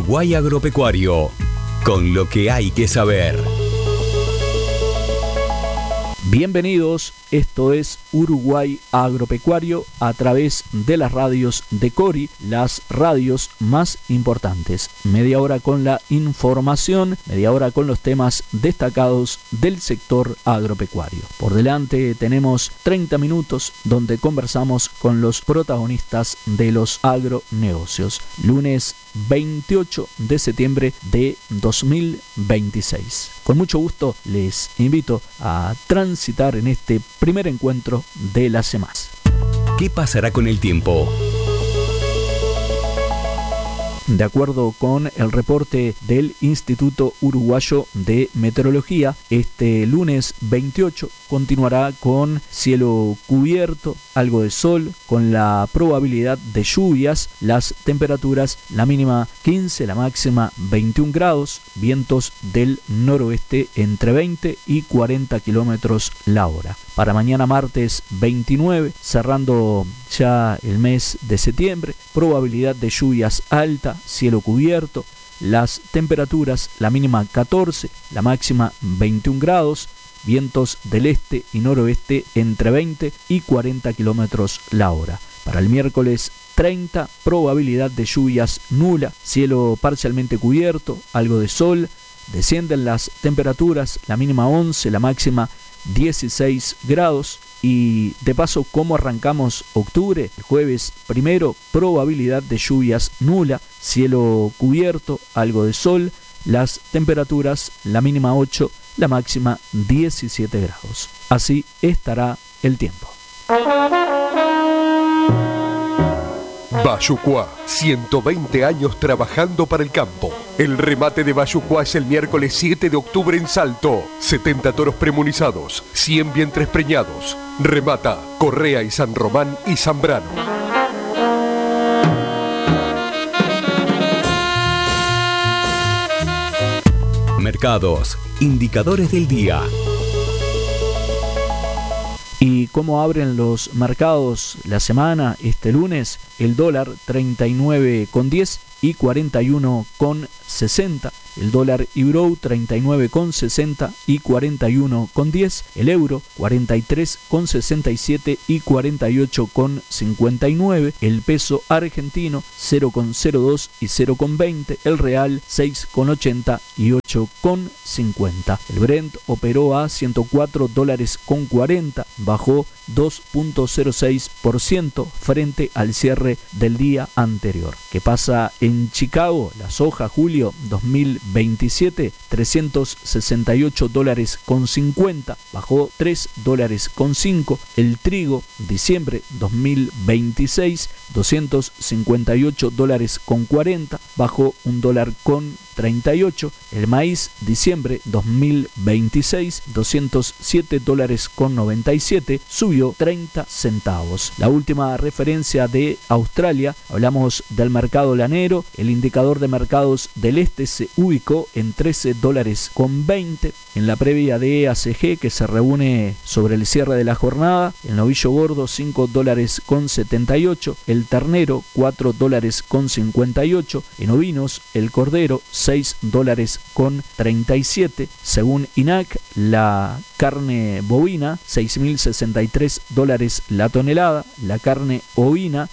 Uruguay Agropecuario, con lo que hay que saber. Bienvenidos, esto es Uruguay Agropecuario a través de las radios de Cori, las radios más importantes. Media hora con la información, media hora con los temas destacados del sector agropecuario. Por delante tenemos 30 minutos donde conversamos con los protagonistas de los agronegocios. Lunes 28 de septiembre de 2026. Con mucho gusto les invito a transitar en este primer encuentro de la semana. ¿Qué pasará con el tiempo? De acuerdo con el reporte del Instituto Uruguayo de Meteorología, este lunes 28 continuará con cielo cubierto, algo de sol, con la probabilidad de lluvias, las temperaturas, la mínima 15, la máxima 21 grados, vientos del noroeste entre 20 y 40 kilómetros la hora. Para mañana martes 29, cerrando ya el mes de septiembre, probabilidad de lluvias alta, cielo cubierto, las temperaturas, la mínima 14, la máxima 21 grados, vientos del este y noroeste entre 20 y 40 kilómetros la hora. Para el miércoles 30, probabilidad de lluvias nula, cielo parcialmente cubierto, algo de sol, descienden las temperaturas, la mínima 11, la máxima 16 grados. Y de paso, ¿cómo arrancamos octubre? El jueves primero, probabilidad de lluvias nula, cielo cubierto, algo de sol, las temperaturas, la mínima 8, la máxima 17 grados. Así estará el tiempo. Bayucuá, 120 años trabajando para el campo. El remate de Bayucuá es el miércoles 7 de octubre en Salto. 70 toros premunizados, 100 vientres preñados. Remata Correa y San Román y Zambrano. Mercados, indicadores del día. ¿Y cómo abren los mercados la semana este lunes? El dólar 39,10 y 41,60. El dólar Euro 39,60 y 41,10. El euro 43,67 y 48,59. El peso argentino 0,02 y 0,20. El real 6,80 y 8,50. El Brent operó a $104,40, bajó 2,06% frente al cierre del día anterior. ¿Qué pasa en Chicago? La soja julio 2027, $368,50, bajó $3,05. El trigo diciembre 2026, $258,40, bajó $1,38. El maíz diciembre 2026, $207,97, subió 30 centavos. La última referencia de Australia, hablamos del mercado lanero. El indicador de mercados del este se ubicó en $13,20. En la previa de ACG, que se reúne sobre el cierre de la jornada, el novillo gordo $5,78, el ternero $4,58, en ovinos el cordero $6,37. Según INAC, la carne bovina $6,063 la tonelada, la carne ovina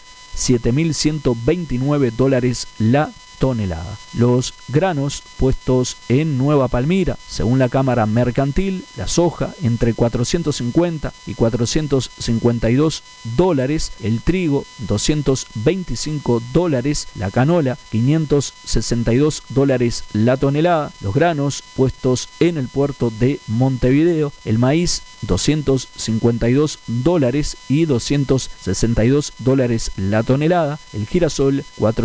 $7,129 la tonelada. Los granos puestos en Nueva Palmira, según la Cámara Mercantil, la soja entre $450 y $452, el trigo $225, la canola $562 la tonelada, los granos puestos en el puerto de Montevideo, el maíz $252 y $262 la tonelada, el girasol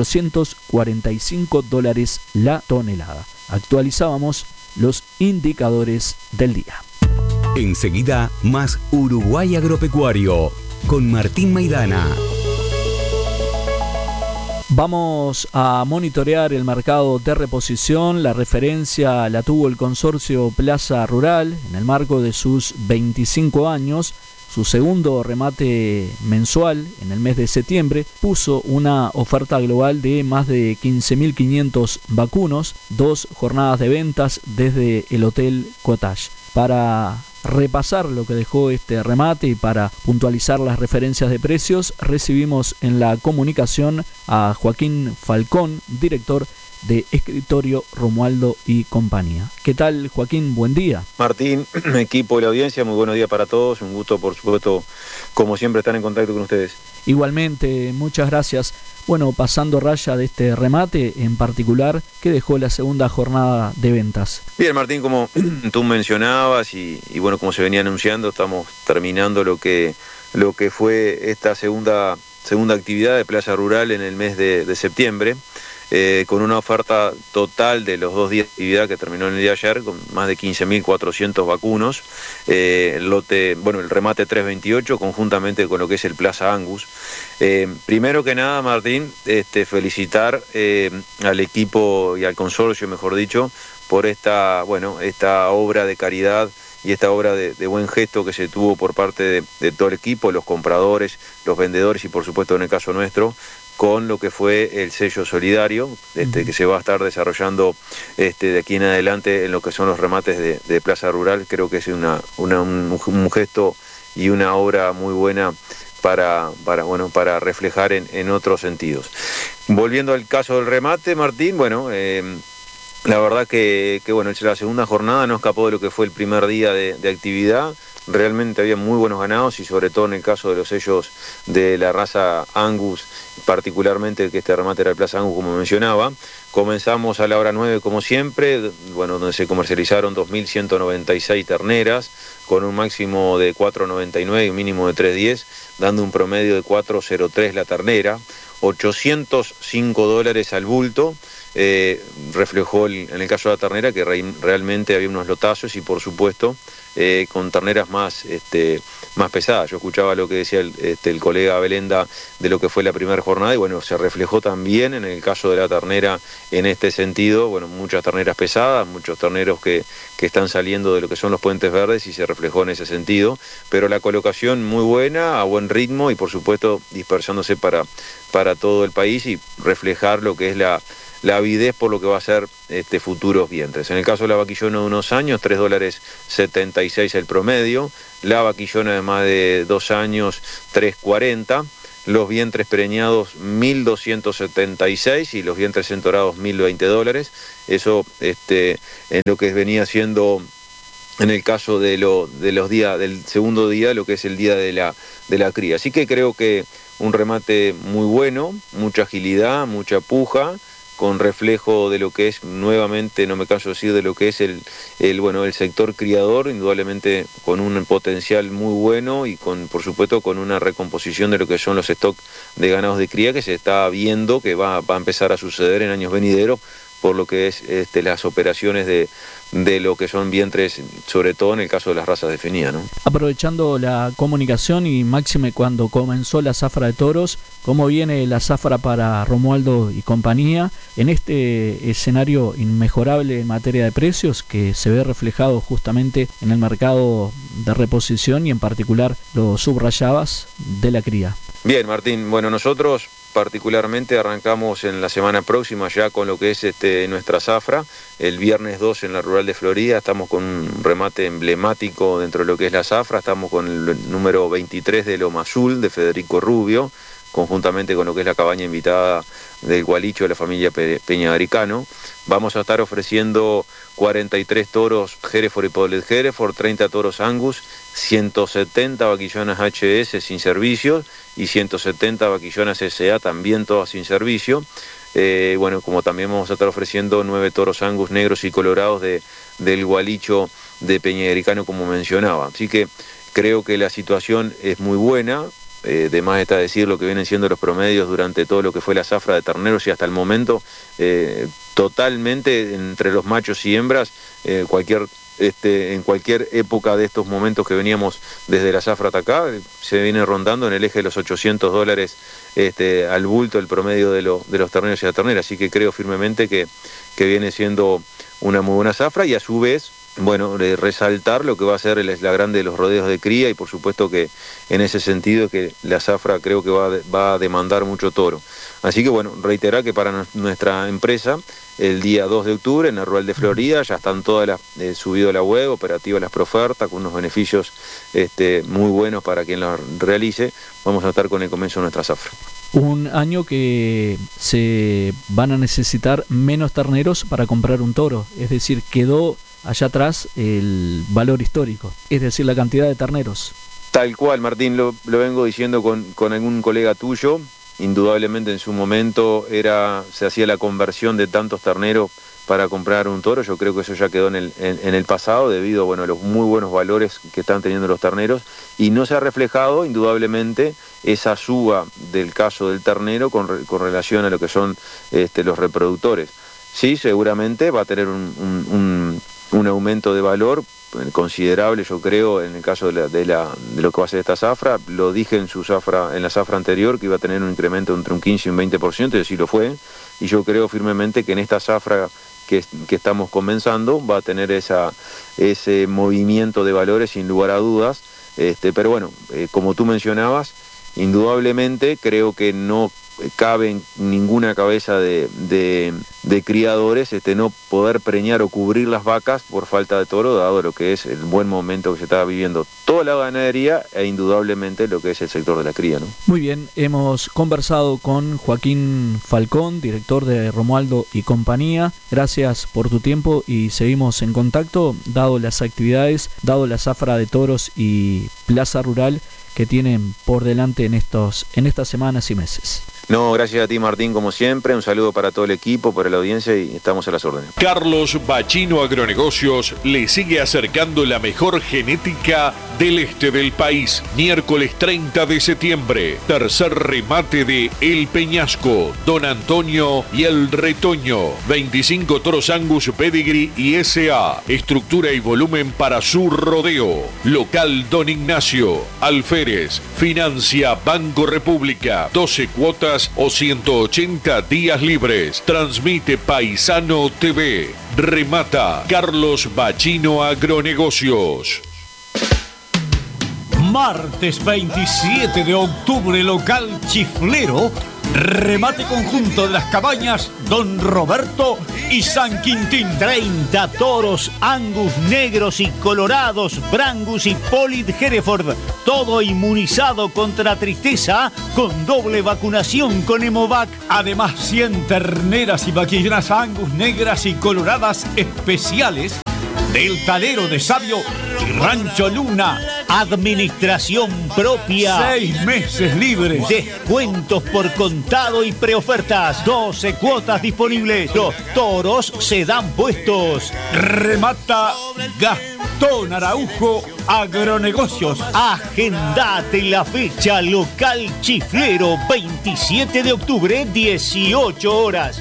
$445 la tonelada. Actualizábamos los indicadores del día. Enseguida, más Uruguay Agropecuario, con Martín Maidana. Vamos a monitorear el mercado de reposición. La referencia la tuvo el consorcio Plaza Rural en el marco de sus 25 años. su segundo remate mensual en el mes de septiembre, puso una oferta global de más de 15.500 vacunos, 2 jornadas de ventas desde el Hotel Cottage. Para repasar lo que dejó este remate y para puntualizar las referencias de precios, recibimos en la comunicación a Joaquín Falcón, director de Escritorio Romualdo y Compañía. ¿Qué tal, Joaquín? Buen día. Martín, equipo de la audiencia, muy buenos días para todos. Un gusto, por supuesto, como siempre, estar en contacto con ustedes. Igualmente, muchas gracias. Bueno, pasando raya de este remate, en particular, ¿qué dejó la segunda jornada de ventas? Bien, Martín, como tú mencionabas y bueno, como se venía anunciando, estamos terminando lo que fue esta segunda actividad de Plaza Rural en el mes de septiembre. Con una oferta total de los 2 días de actividad que terminó en el día de ayer, con más de 15.400 vacunos, el remate 328, conjuntamente con lo que es el Plaza Angus. Primero que nada, Martín, felicitar al equipo y al consorcio, mejor dicho, por esta obra de caridad y esta obra de buen gesto que se tuvo por parte de todo el equipo, los compradores, los vendedores y por supuesto en el caso nuestro, con lo que fue el sello solidario, que se va a estar desarrollando de aquí en adelante en lo que son los remates de Plaza Rural. Creo que es un gesto y una obra muy buena para reflejar en otros sentidos. Volviendo al caso del remate, Martín, la verdad que la segunda jornada no escapó de lo que fue el primer día de actividad. Realmente había muy buenos ganados y sobre todo en el caso de los sellos de la raza Angus, particularmente que este remate era el Plaza Angus, como mencionaba. Comenzamos a la hora 9 como siempre, donde se comercializaron 2.196 terneras con un máximo de 4.99 y un mínimo de 3.10, dando un promedio de 4.03 la ternera, $805 al bulto. Reflejó en el caso de la ternera que realmente había unos lotazos y por supuesto con terneras más pesadas. Yo escuchaba lo que decía el colega Belenda de lo que fue la primera jornada y se reflejó también en el caso de la ternera en este sentido, muchas terneras pesadas, muchos terneros que están saliendo de lo que son los puentes verdes y se reflejó en ese sentido, pero la colocación muy buena, a buen ritmo y por supuesto dispersándose para todo el país y reflejar lo que es la avidez por lo que va a ser futuros vientres. En el caso de la vaquillona de unos años, $3.76 el promedio, la vaquillona de más de 2 años, $3.40, los vientres preñados $1.276 y los vientres entorados $1.020. Eso en lo que venía siendo en el caso de los días del segundo día, lo que es el día de la cría. Así que creo que un remate muy bueno, mucha agilidad, mucha puja, con reflejo de lo que es, nuevamente, no me canso de decir, de lo que es el sector criador, indudablemente con un potencial muy bueno y por supuesto con una recomposición de lo que son los stocks de ganados de cría que se está viendo que va a empezar a suceder en años venideros por lo que es las operaciones de lo que son vientres, sobre todo en el caso de las razas definidas, ¿no? Aprovechando la comunicación y máxime cuando comenzó la zafra de toros, ¿cómo viene la zafra para Romualdo y compañía en este escenario inmejorable en materia de precios que se ve reflejado justamente en el mercado de reposición y en particular lo subrayabas de la cría? Bien, Martín, nosotros particularmente arrancamos en la semana próxima ya con lo que es nuestra zafra. El viernes 2 en la Rural de Florida estamos con un remate emblemático dentro de lo que es la zafra. Estamos con el número 23 de Loma Azul de Federico Rubio, conjuntamente con lo que es la cabaña invitada del Gualicho de la familia Peña Aricano. Vamos a estar ofreciendo 43 toros Hereford y Podlet Hereford, 30 toros Angus, 170 vaquillonas HS sin servicio y 170 vaquillonas SA también todas sin servicio. Como también vamos a estar ofreciendo 9 toros Angus negros y colorados del Gualicho de Peña Aricano, como mencionaba. Así que creo que la situación es muy buena. De más está decir lo que vienen siendo los promedios durante todo lo que fue la zafra de terneros y hasta el momento totalmente entre los machos y hembras, en cualquier época de estos momentos que veníamos desde la zafra hasta acá, se viene rondando en el eje de los $800 al bulto el promedio de los terneros y las terneras, así que creo firmemente que viene siendo una muy buena zafra y a su vez bueno, resaltar lo que va a ser la grande de los rodeos de cría, y por supuesto que en ese sentido que la zafra creo que va a demandar mucho toro. Así que bueno, reiterar que para nuestra empresa, el día 2 de octubre en el Rural de Florida ya están todas subido a la web, operativas las profertas, con unos beneficios muy buenos para quien las realice. Vamos a estar con el comienzo de nuestra zafra. Un año que se van a necesitar menos terneros para comprar un toro, es decir, quedó allá atrás el valor histórico, es decir, la cantidad de terneros. Tal cual, Martín, lo vengo diciendo con algún colega tuyo. Indudablemente en su momento se hacía la conversión de tantos terneros para comprar un toro. Yo creo que eso ya quedó en el pasado debido a los muy buenos valores que están teniendo los terneros, y no se ha reflejado indudablemente esa suba del caso del ternero con relación a lo que son los reproductores. Sí, seguramente va a tener un aumento de valor considerable, yo creo, en el caso de lo que va a ser esta zafra. Lo dije en la zafra anterior, que iba a tener un incremento entre un 15 y un 20%, y así lo fue, y yo creo firmemente que en esta zafra que estamos comenzando va a tener ese movimiento de valores sin lugar a dudas, pero bueno, como tú mencionabas, indudablemente creo que no cabe en ninguna cabeza de criadores no poder preñar o cubrir las vacas por falta de toro, dado lo que es el buen momento que se está viviendo toda la ganadería e indudablemente lo que es el sector de la cría, ¿no? Muy bien, hemos conversado con Joaquín Falcón, director de Romualdo y compañía. Gracias por tu tiempo y seguimos en contacto, dado las actividades, dado la zafra de toros y plaza rural que tienen por delante en estas semanas y meses. No, gracias a ti, Martín, como siempre. Un saludo para todo el equipo, para la audiencia, y estamos a las órdenes. Carlos Bachino Agronegocios le sigue acercando la mejor genética del este del país. Miércoles 30 de septiembre, tercer remate de El Peñasco, Don Antonio y El Retoño. 25 toros Angus, Pedigree y S.A. Estructura y volumen para su rodeo. Local Don Ignacio. Alférez. Financia Banco República. 12 cuotas o 180 días libres. Transmite Paisano TV. Remata Carlos Bachino Agronegocios. Martes 27 de octubre, local Chiflero, remate conjunto de las cabañas Don Roberto y San Quintín. 30 toros Angus negros y colorados, Brangus y Polit Hereford, todo inmunizado contra tristeza con doble vacunación con Hemovac. Además 100 terneras y vaquilleras Angus negras y coloradas especiales del Talero de Sabio y Rancho Luna. Administración propia. 6 meses libres. Descuentos por contado y preofertas. 12 cuotas disponibles. Los toros se dan puestos. Remata Gastón Araujo Agronegocios. Agendate la fecha. Local Chiflero, 27 de octubre, 18 horas.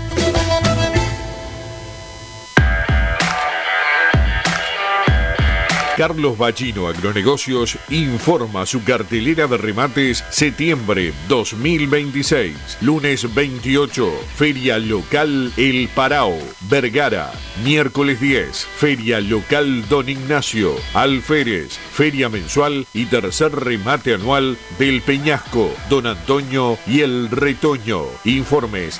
Carlos Bachino Agronegocios informa su cartelera de remates septiembre 2026. Lunes 28, Feria Local El Parao, Vergara. Miércoles 10, Feria Local Don Ignacio, Alférez. Feria mensual y tercer remate anual del Peñasco, Don Antonio y El Retoño. Informes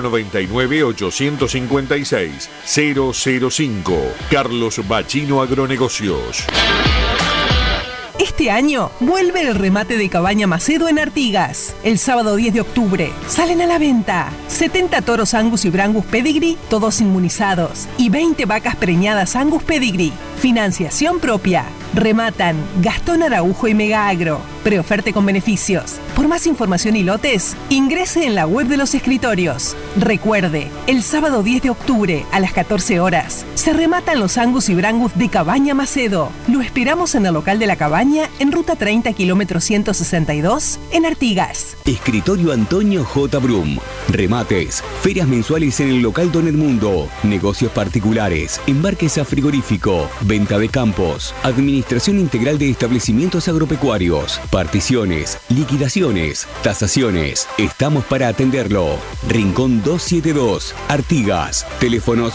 099-856-005. Carlos Bachino Agronegocios. Este año vuelve el remate de Cabaña Macedo en Artigas. El sábado 10 de octubre salen a la venta 70 toros Angus y Brangus Pedigree, todos inmunizados, y 20 vacas preñadas Angus Pedigree. Financiación propia. Rematan Gastón Araujo y Mega Agro. Preoferte con beneficios. Por más información y lotes, ingrese en la web de los escritorios. Recuerde, el sábado 10 de octubre a las 14 horas se rematan los Angus y Brangus de Cabaña Macedo. Lo esperamos en el local de la cabaña en ruta 30 kilómetro 162 en Artigas. Escritorio Antonio J. Brum. Remates, ferias mensuales en el local Don Edmundo, negocios particulares, embarques a frigorífico, venta de campos, administración Administración integral de establecimientos agropecuarios, particiones, liquidaciones, tasaciones. Estamos para atenderlo. Rincón 272, Artigas. Teléfonos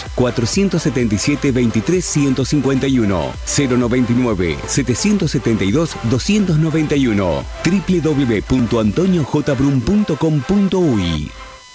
477-23-151, 099-772-291, www.antoniojbrum.com.uy.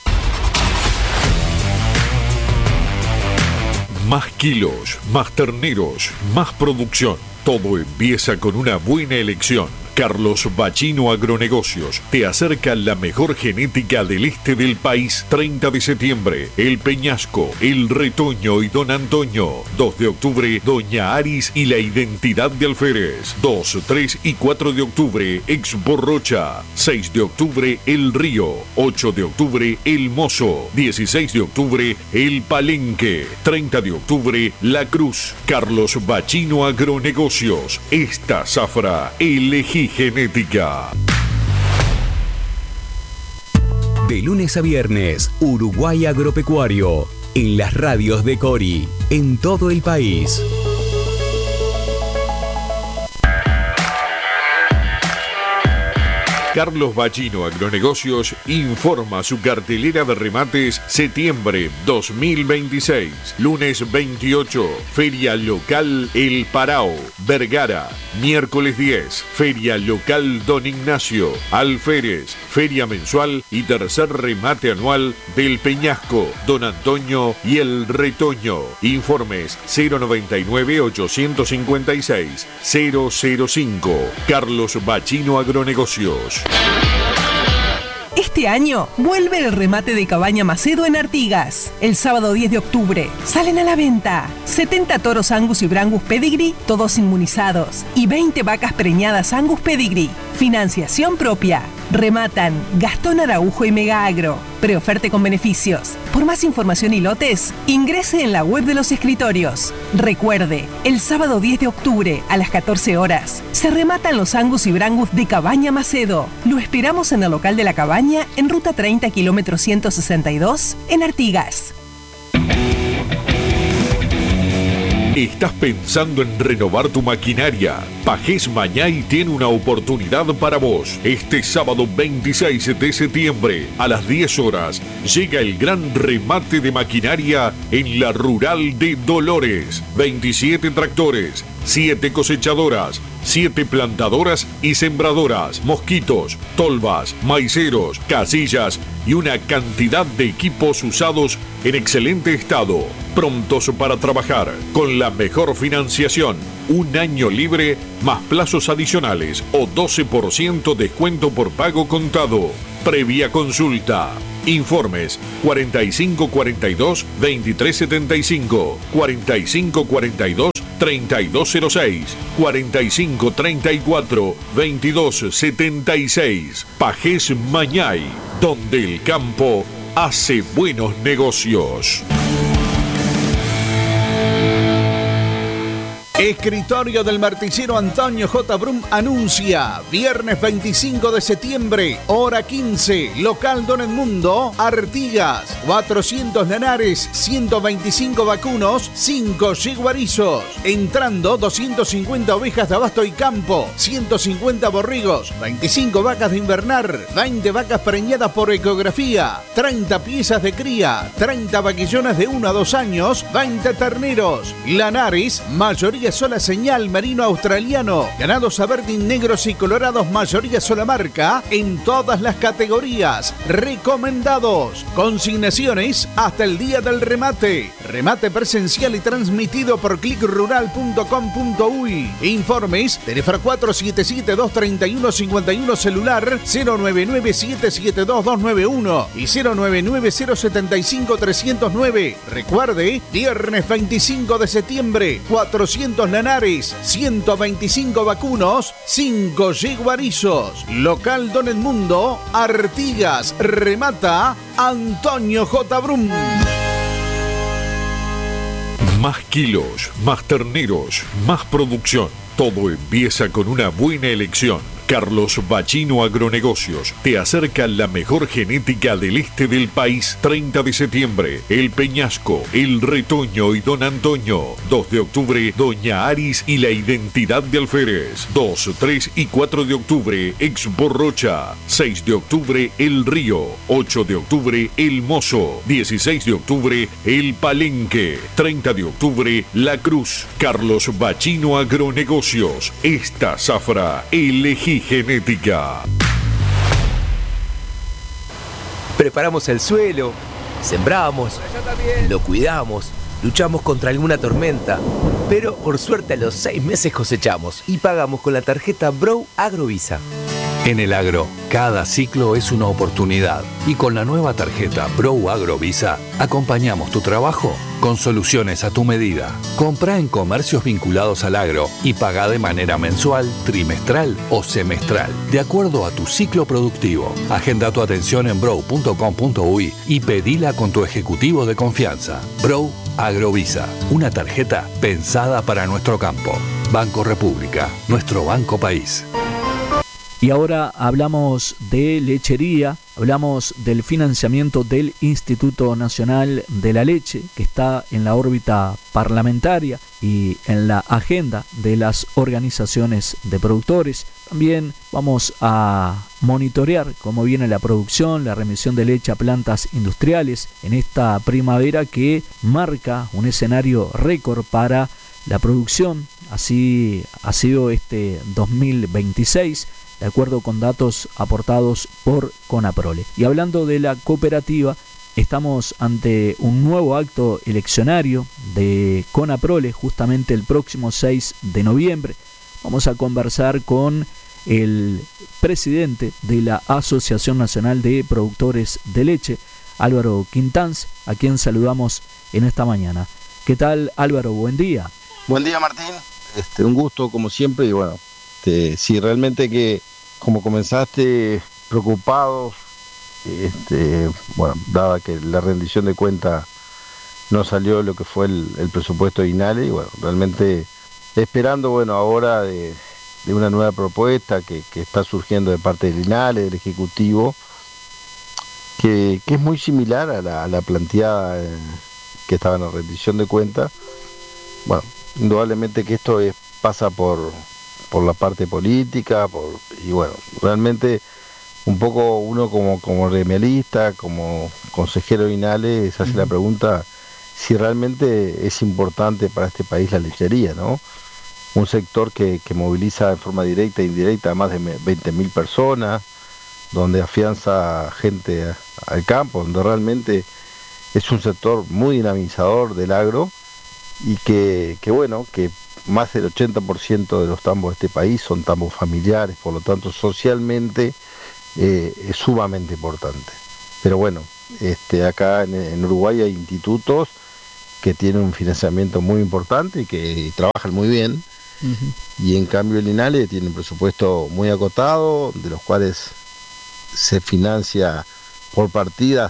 Más kilos, más terneros, más producción. Todo empieza con una buena elección. Carlos Bachino Agronegocios te acerca la mejor genética del este del país. 30 de septiembre, El Peñasco, El Retoño y Don Antonio. 2 de octubre, Doña Aris y la Identidad de Alférez. 2, 3 y 4 de octubre, Expo Rocha. 6 de octubre, El Río. 8 de octubre, El Mozo. 16 de octubre, El Palenque. 30 de octubre, La Cruz. Carlos Bachino Agronegocios. Esta zafra, elegí genética. De lunes a viernes, Uruguay Agropecuario, en las radios de Cori, en todo el país. Carlos Bachino Agronegocios informa su cartelera de remates septiembre 2026. Lunes 28, Feria Local El Parao, Vergara. Miércoles 10, Feria Local Don Ignacio, Alférez. Feria mensual y tercer remate anual del Peñasco, Don Antonio y El Retoño. Informes 099-856-005. Carlos Bachino Agronegocios. Este año vuelve el remate de Cabaña Macedo en Artigas. El sábado 10 de octubre salen a la venta 70 toros Angus y Brangus Pedigree, todos inmunizados, y 20 vacas preñadas Angus Pedigree. Financiación propia. Rematan Gastón Araujo y Mega Agro. Preoferte con beneficios. Por más información y lotes, ingrese en la web de los escritorios. Recuerde, el sábado 10 de octubre a las 14 horas se rematan los Angus y Brangus de Cabaña Macedo. Lo esperamos en el local de la Cabaña en ruta 30 kilómetro 162 en Artigas. ¿Estás pensando en renovar tu maquinaria? Pajés Mañay tiene una oportunidad para vos. Este sábado 26 de septiembre a las 10 horas llega el gran remate de maquinaria en la Rural de Dolores. 27 tractores, 7 cosechadoras, 7 plantadoras y sembradoras, mosquitos, tolvas, maiceros, casillas y una cantidad de equipos usados en excelente estado, prontos para trabajar, con la mejor financiación, un año libre más plazos adicionales o 12% descuento por pago contado. Previa consulta. Informes 4542-2375, 4542-3206, 4534-2276. Pajés Mañay, donde el campo hace buenos negocios. Escritorio del Martillero Antonio J. Brum anuncia viernes 25 de septiembre, hora 15, local Don Edmundo, Artigas, 400 lanares, 125 vacunos, 5 yeguarizos. Entrando 250 ovejas de abasto y campo, 150 borregos, 25 vacas de invernar, 20 vacas preñadas por ecografía, 30 piezas de cría, 30 vaquillones de 1 a 2 años, 20 terneros, lanares, mayoría sola señal merino australiano, ganados Aberdeen negros y colorados, mayoría sola marca, en todas las categorías, recomendados. Consignaciones hasta el día del remate. Remate presencial y transmitido por clickrural.com.uy. Informes, teléfono 477-231-51, celular 099-772-291 y 099-075-309. Recuerde, viernes 25 de septiembre, 400 lanares, 125 vacunos, 5 yeguarizos. Local Don Edmundo, Artigas. Remata Antonio J. Brum. Más kilos, más terneros, más producción. Todo empieza con una buena elección. Carlos Bachino Agronegocios te acerca la mejor genética del este del país. 30 de septiembre, El Peñasco, El Retoño y Don Antonio. 2 de octubre, Doña Aris y la Identidad de Alférez. 2, 3 y 4 de octubre, Expo Rocha. 6 de octubre, El Río. 8 de octubre, El Mozo. 16 de octubre, El Palenque. 30 de octubre, La Cruz. Carlos Bachino Agronegocios. Esta zafra, elegí genética. Preparamos el suelo, sembramos, lo cuidamos, luchamos contra alguna tormenta, pero por suerte a los 6 meses cosechamos y pagamos con la tarjeta Bro Agrovisa. En el agro, cada ciclo es una oportunidad y con la nueva tarjeta Bro Agrovisa acompañamos tu trabajo con soluciones a tu medida. Compra en comercios vinculados al agro y paga de manera mensual, trimestral o semestral, de acuerdo a tu ciclo productivo. Agenda tu atención en bro.com.uy y pedila con tu ejecutivo de confianza. Bro Agrovisa, una tarjeta pensada para nuestro campo. Banco República, nuestro banco país. Y ahora hablamos de lechería, hablamos del financiamiento del Instituto Nacional de la Leche, que está en la órbita parlamentaria y en la agenda de las organizaciones de productores. También vamos a monitorear cómo viene la producción, la remisión de leche a plantas industriales en esta primavera que marca un escenario récord para la producción. Así ha sido este 2026. De acuerdo con datos aportados por Conaprole. Y hablando de la cooperativa, estamos ante un nuevo acto eleccionario de Conaprole, justamente el próximo 6 de noviembre. Vamos a conversar con el presidente de la Asociación Nacional de Productores de Leche, Álvaro Quintanz, a quien saludamos en esta mañana. ¿Qué tal, Álvaro? Buen día. Buen día, Martín. Un gusto, como siempre, y bueno, si realmente que como comenzaste preocupados, bueno, dada que la rendición de cuentas no salió lo que fue el presupuesto de INALE, y bueno, realmente esperando, bueno, ahora de una nueva propuesta que está surgiendo de parte del INALE, del Ejecutivo, que es muy similar a la planteada que estaba en la rendición de cuentas. Bueno, indudablemente que esto pasa por la parte política, y bueno, realmente un poco uno como gremialista, como consejero de INALE, se hace la pregunta si realmente es importante para este país la lechería, ¿no? Un sector que moviliza de forma directa e indirecta a más de 20.000 personas, donde afianza gente al campo, donde realmente es un sector muy dinamizador del agro, y que bueno, que más del 80% de los tambos de este país son tambos familiares, por lo tanto socialmente es sumamente importante. Pero bueno, acá en Uruguay hay institutos que tienen un financiamiento muy importante y que trabajan muy bien, y en cambio el INALE tiene un presupuesto muy acotado, de los cuales se financia por partidas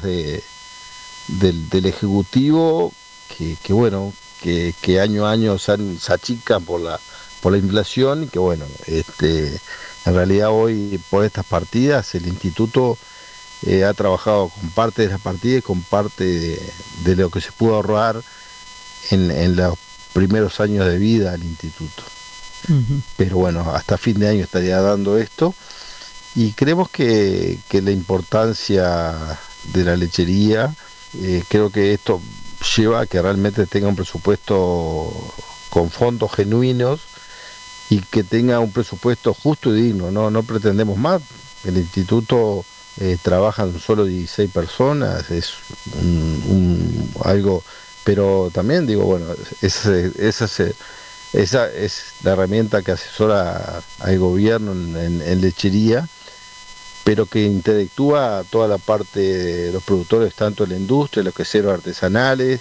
del Ejecutivo, que bueno, que año a año se achican por la inflación, y que bueno, en realidad hoy por estas partidas el instituto ha trabajado con parte de las partidas y con parte de lo que se pudo ahorrar en los primeros años de vida del instituto. Pero bueno, hasta fin de año estaría dando esto, y creemos que la importancia de la lechería, creo que esto lleva a que realmente tenga un presupuesto con fondos genuinos y que tenga un presupuesto justo y digno. No pretendemos más. El instituto trabajan solo 16 personas, es algo, pero también digo, bueno, esa es la herramienta que asesora al gobierno en lechería, pero que intelectúa toda la parte de los productores, tanto en la industria, los queseros artesanales,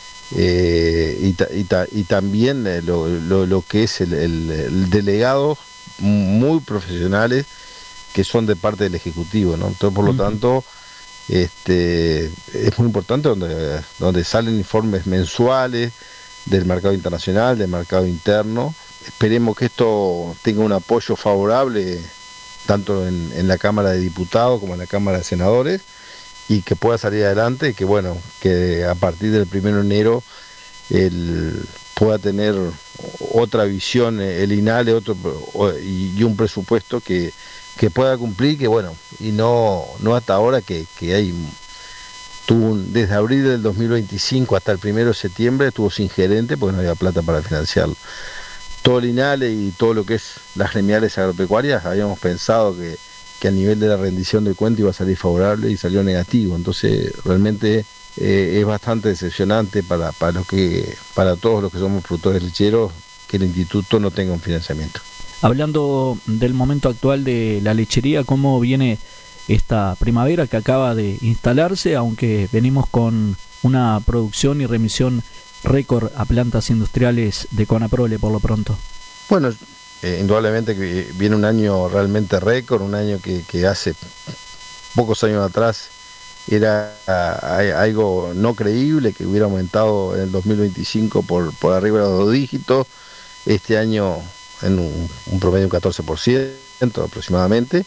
y también lo que es el delegado, muy profesionales, que son de parte del Ejecutivo, ¿no? Entonces, por lo tanto, es muy importante donde salen informes mensuales del mercado internacional, del mercado interno. Esperemos que esto tenga un apoyo favorable tanto en la Cámara de Diputados como en la Cámara de Senadores, y que pueda salir adelante, que bueno, que a partir del 1 de enero pueda tener otra visión el INALE y un presupuesto que pueda cumplir, que bueno, y no hasta ahora que hay desde abril del 2025 hasta el 1 de septiembre estuvo sin gerente porque no había plata para financiarlo. Todo el INALE y todo lo que es las gremiales agropecuarias habíamos pensado que a nivel de la rendición de cuenta iba a salir favorable y salió negativo. Entonces realmente es bastante decepcionante para todos los que somos productores lecheros que el instituto no tenga un financiamiento. Hablando del momento actual de la lechería, ¿cómo viene esta primavera que acaba de instalarse, aunque venimos con una producción y remisión récord a plantas industriales de Conaprole por lo pronto? Bueno, indudablemente que viene un año realmente récord, un año que hace pocos años atrás era algo no creíble, que hubiera aumentado en el 2025 por arriba de los 2 dígitos, este año en un promedio de un 14% aproximadamente.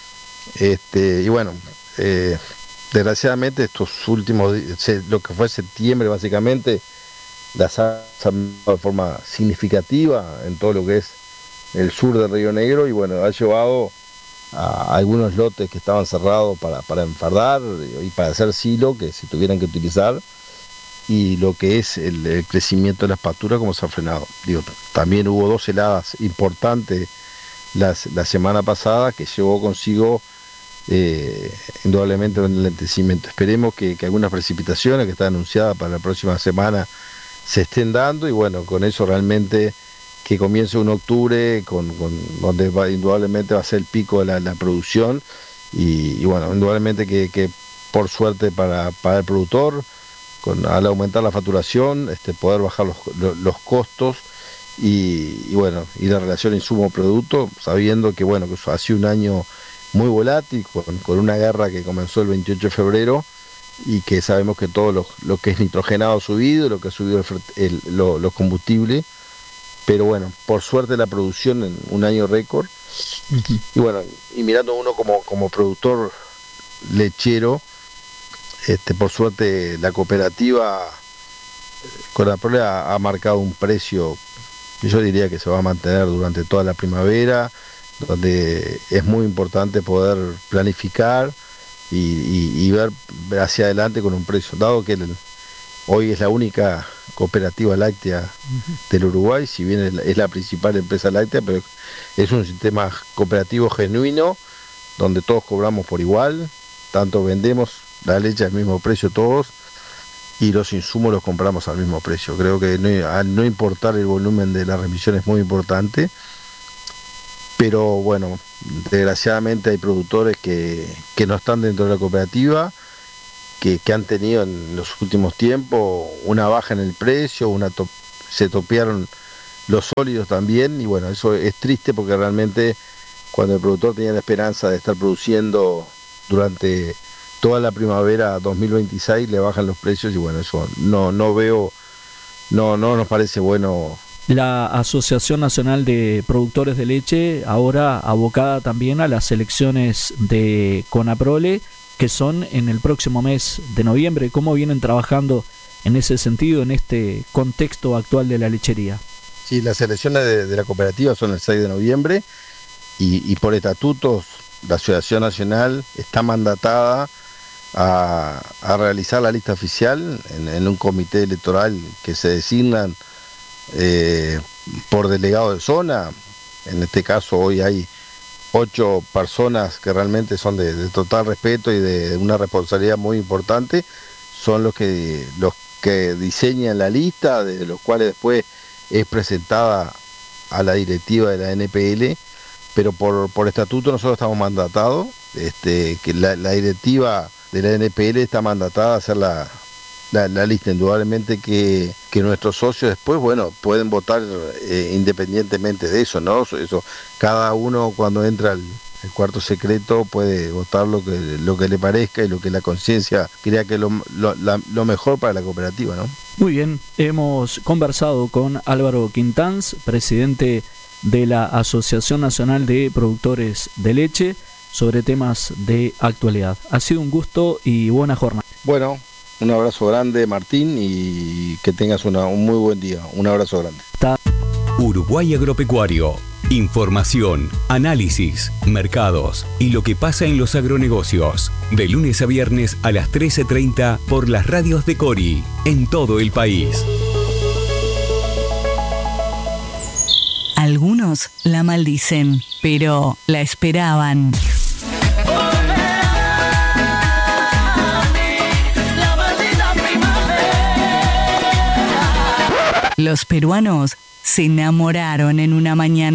Y bueno, desgraciadamente estos últimos, lo que fue septiembre básicamente, las ha de forma significativa en todo lo que es el sur del Río Negro, y bueno, ha llevado a algunos lotes que estaban cerrados para enfardar y para hacer silo, que se tuvieran que utilizar, y lo que es el crecimiento de las pasturas, como se ha frenado. También hubo 2 heladas importantes la semana pasada que llevó consigo indudablemente un enlentecimiento. Esperemos que algunas precipitaciones que están anunciadas para la próxima semana se estén dando, y bueno, con eso realmente que comience un octubre donde indudablemente va a ser el pico de la producción, y bueno, indudablemente que por suerte para el productor, al aumentar la facturación, poder bajar los costos y bueno, y la relación insumo-producto, sabiendo que bueno, que ha sido un año muy volátil, con una guerra que comenzó el 28 de febrero, y que sabemos que todo lo que es nitrogenado ha subido, lo que ha subido los combustibles, pero bueno, por suerte la producción en un año récord. Uh-huh. Y bueno, y mirando uno como productor lechero, por suerte la cooperativa Conaprole ha marcado un precio que yo diría que se va a mantener durante toda la primavera, donde es muy importante poder planificar y ver hacia adelante con un precio, dado que hoy es la única cooperativa láctea del Uruguay, si bien es la principal empresa láctea, pero es un sistema cooperativo genuino, donde todos cobramos por igual, tanto vendemos la leche al mismo precio todos, y los insumos los compramos al mismo precio. Creo que al no importar el volumen de la remisión es muy importante, pero bueno, desgraciadamente hay productores que no están dentro de la cooperativa, que han tenido en los últimos tiempos una baja en el precio, se topearon los sólidos también, y bueno, eso es triste porque realmente cuando el productor tenía la esperanza de estar produciendo durante toda la primavera 2026, le bajan los precios, y bueno, eso no nos parece bueno. La Asociación Nacional de Productores de Leche, ahora abocada también a las elecciones de Conaprole, que son en el próximo mes de noviembre. ¿Cómo vienen trabajando en ese sentido, en este contexto actual de la lechería? Sí, las elecciones de la cooperativa son el 6 de noviembre, y por estatutos la Asociación Nacional está mandatada a realizar la lista oficial en un comité electoral que se designan por delegado de zona. En este caso hoy hay 8 personas que realmente son de total respeto y de una responsabilidad muy importante, son los que diseñan la lista, de los cuales después es presentada a la directiva de la NPL, pero por estatuto nosotros estamos mandatados, que la directiva de la NPL está mandatada a hacer la lista. Indudablemente que nuestros socios después, bueno, pueden votar independientemente de eso, ¿no? Eso, cada uno cuando entra al cuarto secreto puede votar lo que le parezca y lo que la conciencia crea que es lo mejor para la cooperativa, ¿no? Muy bien, hemos conversado con Álvaro Quintanz, presidente de la Asociación Nacional de Productores de Leche sobre temas de actualidad. Ha sido un gusto y buena jornada. Bueno, un abrazo grande, Martín, y que tengas un muy buen día. Un abrazo grande. Uruguay Agropecuario. Información, análisis, mercados y lo que pasa en los agronegocios. De lunes a viernes a las 13:30 por las radios de Cori, en todo el país. Algunos la maldicen, pero la esperaban. Los peruanos se enamoraron en una mañana